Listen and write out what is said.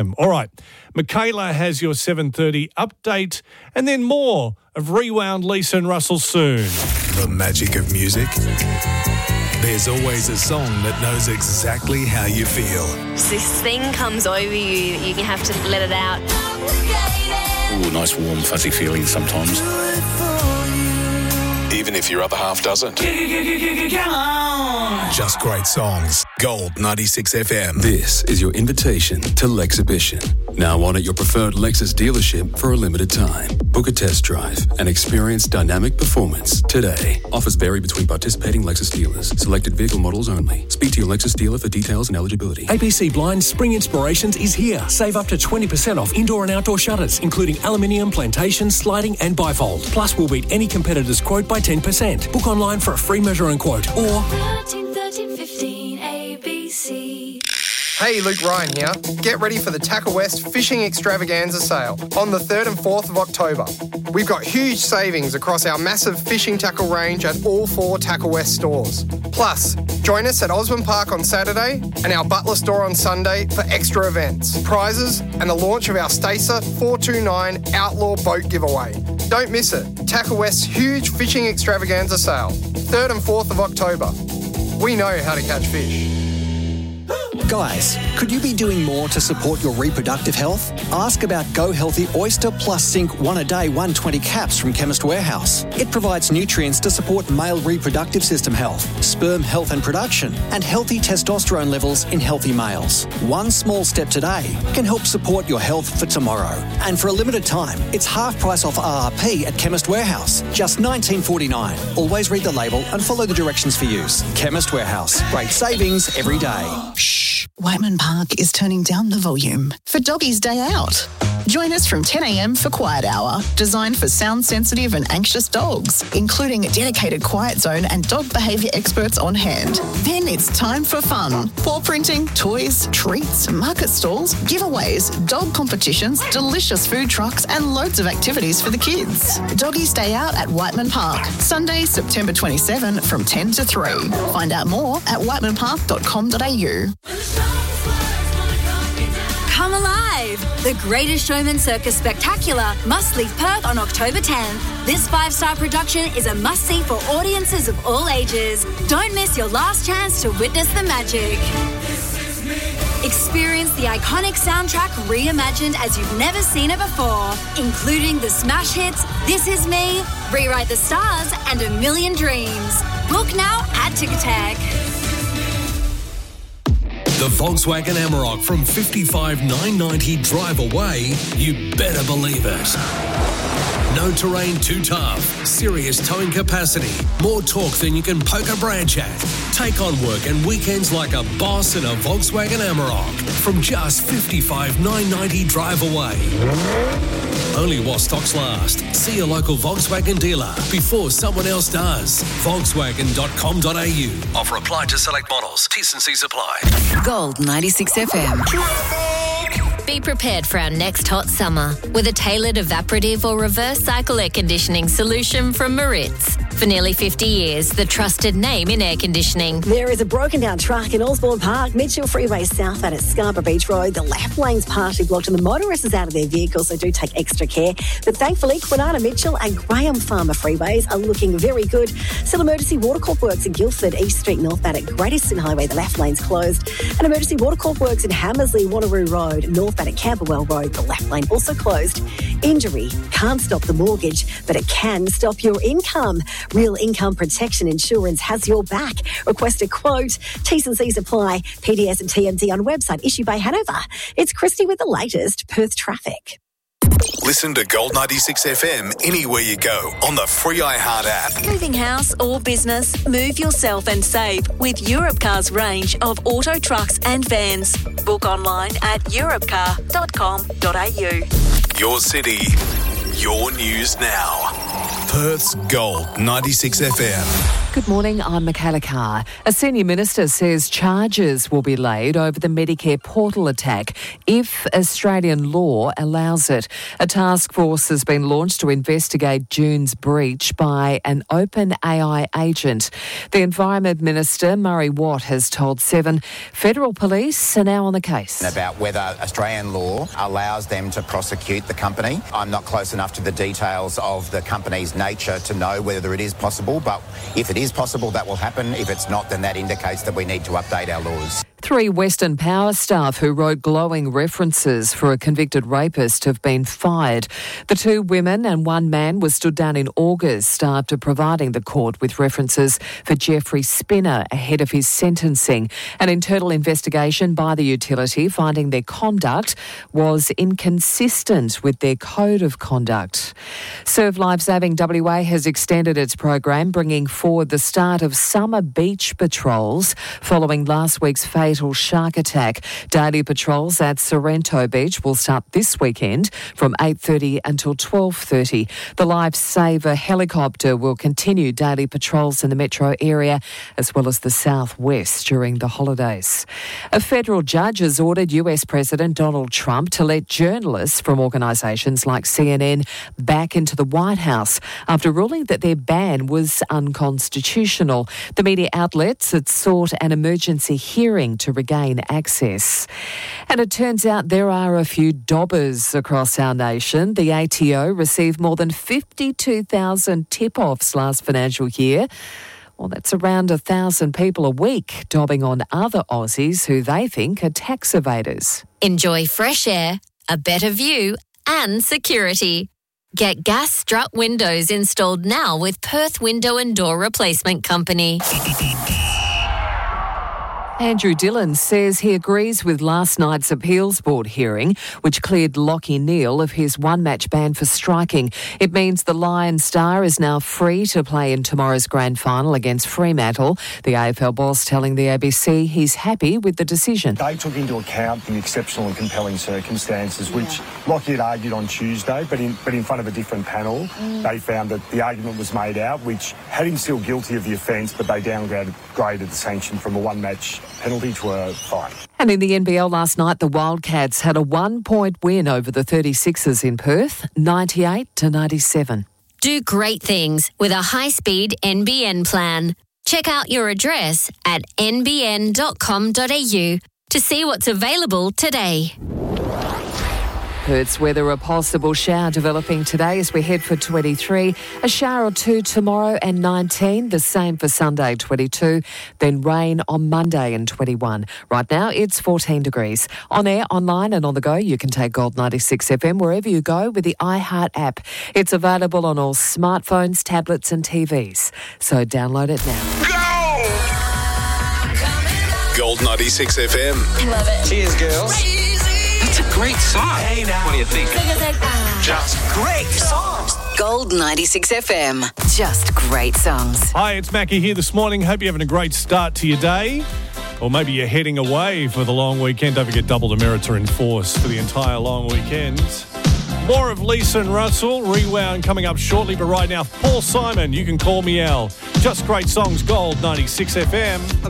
All right, Michaela has your 7:30 update and then more of Rewound, Lisa and Russell soon. The magic of music. There's always a song that knows exactly how you feel. This thing comes over you, you have to let it out. Ooh, nice warm fuzzy feeling sometimes. Even if your other half doesn't. Just great songs. Gold 96 FM. This is your invitation to Lexhibition. Now on at your preferred Lexus dealership for a limited time. Book a test drive and experience dynamic performance today. Offers vary between participating Lexus dealers. Selected vehicle models only. Speak to your Lexus dealer for details and eligibility. ABC Blinds Spring Inspirations is here. Save up to 20% off indoor and outdoor shutters, including aluminium, plantation, sliding and bifold. Plus, we'll beat any competitor's quote by 10%. Book online for a free measure and quote or 1315 ABC. Hey, Luke Ryan here. Get ready for the Tackle West Fishing Extravaganza sale on the 3rd and 4th of October. We've got huge savings across our massive fishing tackle range at all 4 Tackle West stores. Plus, join us at Osborne Park on Saturday and our Butler store on Sunday for extra events, prizes and the launch of our Stacer 429 Outlaw Boat Giveaway. Don't miss it. Tackle West's huge fishing extravaganza sale, 3rd and 4th of October. We know how to catch fish. Guys, could you be doing more to support your reproductive health? Ask about Go Healthy Oyster Plus Zinc 1 a day 120 caps from Chemist Warehouse. It provides nutrients to support male reproductive system health, sperm health and production, and healthy testosterone levels in healthy males. One small step today can help support your health for tomorrow. And for a limited time, it's half price off RRP at Chemist Warehouse, just $19.49. Always read the label and follow the directions for use. Chemist Warehouse. Great savings every day. Shh. Whiteman Park is turning down the volume for Doggy's Day Out. Join us from 10 a.m. for Quiet Hour, designed for sound-sensitive and anxious dogs, including a dedicated quiet zone and dog behaviour experts on hand. Then it's time for fun. Paw printing, toys, treats, market stalls, giveaways, dog competitions, delicious food trucks and loads of activities for the kids. Doggy's Day Out at Whiteman Park, Sunday, September 27 from 10 to 3. Find out more at whitemanpark.com.au. Come alive! The Greatest Showman Circus Spectacular must leave Perth on October 10th. This 5-star production is a must-see for audiences of all ages. Don't miss your last chance to witness the magic. Experience the iconic soundtrack reimagined as you've never seen it before, including the smash hits This Is Me, Rewrite the Stars, and A Million Dreams. Book now at Ticketek. The Volkswagen Amarok from 55,990 drive away, you better believe it. No terrain too tough, serious towing capacity, more torque than you can poke a branch at. Take on work and weekends like a boss in a Volkswagen Amarok from just 55,990 drive away. Only while stocks last. See your local Volkswagen dealer before someone else does. Volkswagen.com.au. Offer applied to select models. T&Cs apply. Gold 96 FM. Be prepared for our next hot summer with a tailored evaporative or reverse cycle air conditioning solution from Maritz. For nearly 50 years, the trusted name in air conditioning. There is a broken down truck in Osborne Park, Mitchell Freeway South out at Scarborough Beach Road. The left lane's partially blocked and the motorist is out of their vehicle, so do take extra care. But thankfully, Kwinana Mitchell and Graham Farmer freeways are looking very good. Still emergency water corp works in Guildford, East Street northbound at Great Eastern Highway. The left lane's closed. And emergency water corp works in Hammersley, Wanneroo Road, northbound at Camberwell Road. The left lane also closed. Injury can't stop the mortgage, but it can stop your income. Real Income Protection Insurance has your back. Request a quote. T&Cs apply. PDS and TMT on website issued by Hanover. It's Christy with the latest Perth traffic. Listen to Gold 96 FM anywhere you go on the free iHeart app. Moving house or business, move yourself and save with Europcar's range of auto trucks and vans. Book online at europcar.com.au. Your city, your news now. Perth's Gold 96 FM. Good morning, I'm Michaela Carr. A senior minister says charges will be laid over the Medicare portal attack if Australian law allows it. A task force has been launched to investigate June's breach by an OpenAI agent. The Environment Minister, Murray Watt, has told Seven federal police are now on the case. About whether Australian law allows them to prosecute the company. I'm not close enough to the details of the company's nature to know whether it is possible, but if it is possible, that will happen. If it's not, then that indicates that we need to update our laws. 3 Western Power staff who wrote glowing references for a convicted rapist have been fired. The 2 women and 1 man were stood down in August after providing the court with references for Jeffrey Spinner ahead of his sentencing. An internal investigation by the utility finding their conduct was inconsistent with their code of conduct. Serve Lifesaving WA has extended its program, bringing forward the start of summer beach patrols following last week's fatal shark attack. Daily patrols at Sorrento Beach will start this weekend from 8:30 until 12:30. The Lifesaver helicopter will continue daily patrols in the metro area as well as the southwest during the holidays. A federal judge has ordered US President Donald Trump to let journalists from organisations like CNN back into the White House after ruling that their ban was unconstitutional. The media outlets had sought an emergency hearing to regain access. And it turns out there are a few dobbers across our nation. The ATO received more than 52,000 tip-offs last financial year. Well, that's around 1,000 people a week dobbing on other Aussies who they think are tax evaders. Enjoy fresh air, a better view and security. Get gas strut windows installed now with Perth Window and Door Replacement Company. Andrew Dillon says he agrees with last night's appeals board hearing, which cleared Lachie Neale of his one-match ban for striking. It means the Lion star is now free to play in tomorrow's grand final against Fremantle. The AFL boss telling the ABC he's happy with the decision. They took into account the exceptional and compelling circumstances, which Lachie had argued on Tuesday, but in front of a different panel. They found that the argument was made out, which had him still guilty of the offence, but they downgraded the sanction from a one-match penalty to a fine. And in the NBL last night, the Wildcats had a 1-point win over the 36ers in Perth, 98-97. Do great things with a high-speed NBN plan. Check out your address at nbn.com.au to see what's available today. Perth's weather, a possible shower developing today as we head for 23. A shower or 2 tomorrow and 19. The same for Sunday, 22. Then rain on Monday and 21. Right now, it's 14 degrees. On air, online and on the go, you can take Gold 96 FM wherever you go with the iHeart app. It's available on all smartphones, tablets and TVs. So download it now. Gold 96 FM. Love it. Cheers, girls. That's a great song. Hey, now. What do you think? Just great songs. Gold 96 FM. Just great songs. Hi, it's Mackie here this morning. Hope you're having a great start to your day. Or maybe you're heading away for the long weekend. Don't forget double demerits are in force for the entire long weekend. More of Lisa and Russell, Rewound coming up shortly. But right now, Paul Simon, You Can Call Me Al. Just great songs, Gold 96 FM.